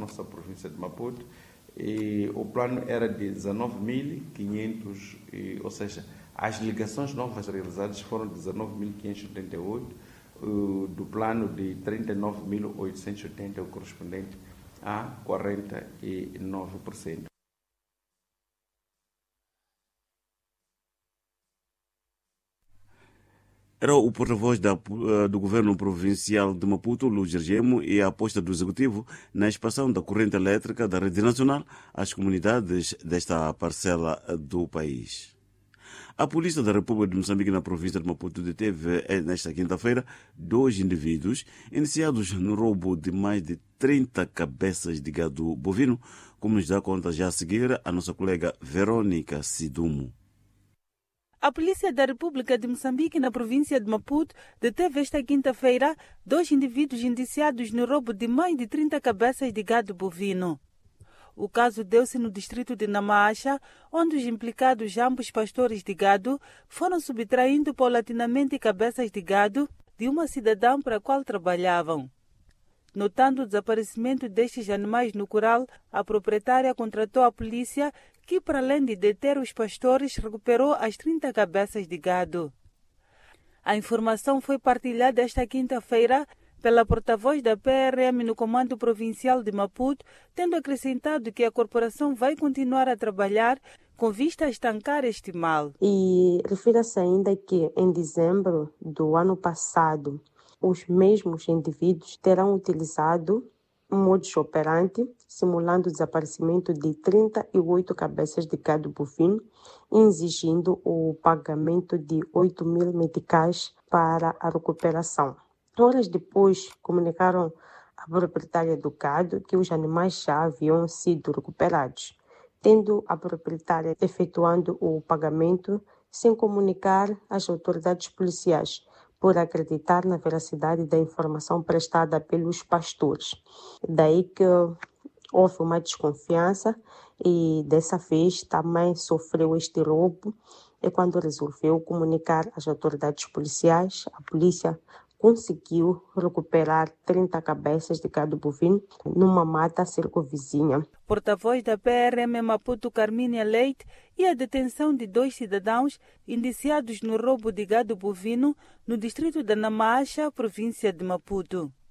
nossa província de Maputo. E o plano era de 19.500, ou seja, as ligações novas realizadas foram 19.588, do plano de 39.880, o correspondente a 49%. Era o porta-voz do governo provincial de Maputo, Luís Gergemo, e a aposta do executivo na expansão da corrente elétrica da rede nacional às comunidades desta parcela do país. A Polícia da República de Moçambique na província de Maputo deteve nesta quinta-feira 2 indivíduos iniciados no roubo de mais de 30 cabeças de gado bovino, como nos dá conta já a seguir a nossa colega Verônica Sidumo. A Polícia da República de Moçambique, na província de Maputo, deteve esta quinta-feira 2 indivíduos indiciados no roubo de mais de 30 cabeças de gado bovino. O caso deu-se no distrito de Namaacha, onde os implicados, ambos pastores de gado, foram subtraindo paulatinamente cabeças de gado de uma cidadã para a qual trabalhavam. Notando o desaparecimento destes animais no curral, a proprietária contratou a polícia, que, para além de deter os pastores, recuperou as 30 cabeças de gado. A informação foi partilhada esta quinta-feira pela porta-voz da PRM no Comando Provincial de Maputo, tendo acrescentado que a corporação vai continuar a trabalhar com vista a estancar este mal. E refira-se ainda que, em dezembro do ano passado, os mesmos indivíduos terão utilizado um modus operandi, simulando o desaparecimento de 38 cabeças de gado bovino, exigindo o pagamento de 8.000 meticais para a recuperação. Horas depois, comunicaram à proprietária do gado que os animais já haviam sido recuperados, tendo a proprietária efetuando o pagamento sem comunicar às autoridades policiais, por acreditar na veracidade da informação prestada pelos pastores. Daí que houve uma desconfiança e dessa vez também sofreu este roubo. E quando resolveu comunicar às autoridades policiais, a polícia conseguiu recuperar 30 cabeças de gado bovino numa mata circunvizinha. Porta-voz da PRM Maputo, Carmínia Leite, e a detenção de 2 cidadãos indiciados no roubo de gado bovino no distrito da Namaacha, província de Maputo.